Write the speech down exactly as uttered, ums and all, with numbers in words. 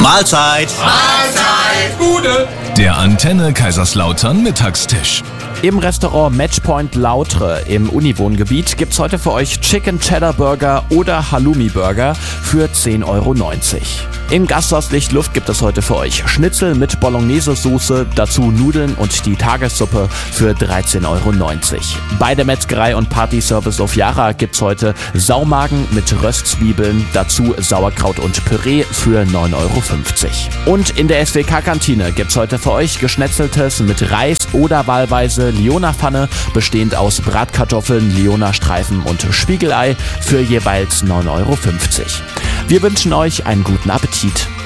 Mahlzeit! Mahlzeit! Gude! Der Antenne Kaiserslautern Mittagstisch. Im Restaurant Matchpoint Lautre im Uniwohngebiet gibt's heute für euch Chicken Cheddar Burger oder Halloumi Burger für zehn Euro neunzig. Im Gasthaus Lichtluft gibt es heute für euch Schnitzel mit Bolognese-Soße, dazu Nudeln und die Tagessuppe für dreizehn Euro neunzig. Bei der Metzgerei und Partyservice auf Yara gibt's heute Saumagen mit Röstzwiebeln, dazu Sauerkraut und Püree für neun Euro fünfzig. Und in der S W K-Kantine gibt's heute für euch Geschnetzeltes mit Reis oder wahlweise Liona-Pfanne, bestehend aus Bratkartoffeln, Liona-Streifen und Spiegelei für jeweils neun Euro fünfzig. Wir wünschen euch einen guten Appetit.